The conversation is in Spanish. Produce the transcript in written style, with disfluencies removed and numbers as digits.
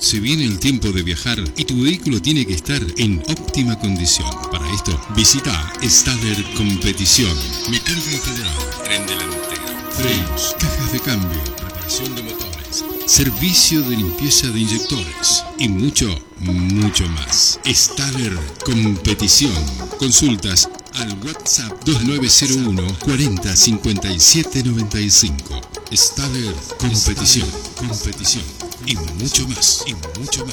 Se viene el tiempo de viajar y tu vehículo tiene que estar en óptima condición. Para esto, visita Staller Competición. Mecánica en general, tren delantero, frenos, cajas de cambio, preparación de motores, servicio de limpieza de inyectores y mucho, mucho más. Staller Competición. Consultas al WhatsApp 2901 40 57 95. Staller Competición. Y mucho más.